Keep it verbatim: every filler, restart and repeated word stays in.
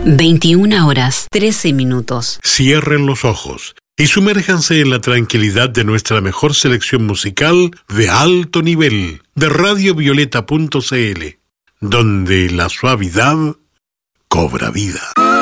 veintiuna horas, trece minutos. Cierren los ojos y sumérjanse en la tranquilidad de nuestra mejor selección musical de alto nivel de radio violeta punto c l, donde la suavidad cobra vida.